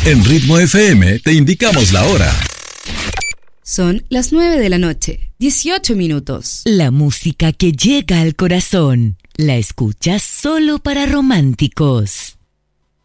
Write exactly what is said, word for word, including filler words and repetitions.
En Ritmo F M te indicamos la hora. Son las nueve de la noche, dieciocho minutos. La música que llega al corazón, la escuchas solo para románticos.